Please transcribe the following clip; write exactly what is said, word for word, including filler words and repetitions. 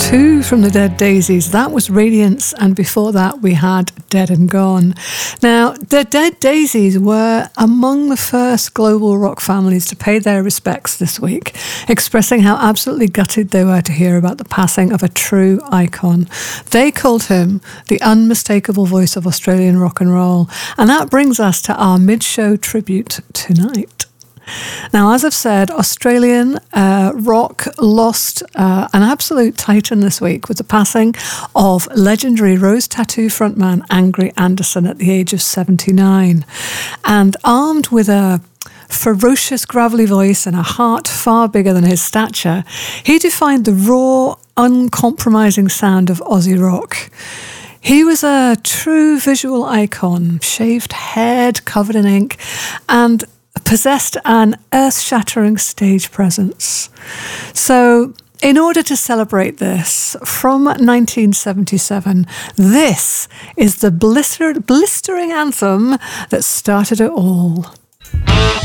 Two from the Dead Daisies. That was Radiance, and before that we had Dead and Gone. Now, the Dead Daisies were among the first global rock families to pay their respects this week, expressing how absolutely gutted they were to hear about the passing of a true icon. They called him the unmistakable voice of Australian rock and roll, and that brings us to our mid-show tribute tonight. Now, as I've said, Australian uh, rock lost uh, an absolute titan this week with the passing of legendary Rose Tattoo frontman Angry Anderson at the age of seventy-nine. And armed with a ferocious gravelly voice and a heart far bigger than his stature, he defined the raw, uncompromising sound of Aussie rock. He was a true visual icon, shaved head, covered in ink, and possessed an earth-shattering stage presence. So, in order to celebrate this, from nineteen seventy-seven, this is the blister- blistering anthem that started it all.